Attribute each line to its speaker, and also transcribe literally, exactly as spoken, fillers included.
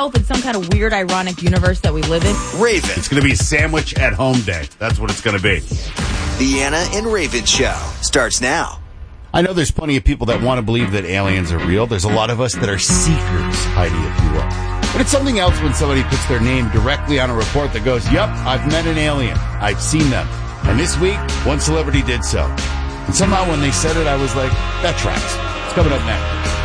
Speaker 1: yourself in some kind of weird, ironic universe that we live in?
Speaker 2: Raven.
Speaker 3: It's going to be sandwich at home day. That's what it's going to be.
Speaker 2: The Anna and Raven Show starts now.
Speaker 3: I know there's plenty of people that want to believe that aliens are real. There's a lot of us that are seekers, Heidi, if you will. But it's something else when somebody puts their name directly on a report that goes, yep, I've met an alien. I've seen them. And this week, one celebrity did so. And somehow when they said it, I was like, that tracks. It's coming up next.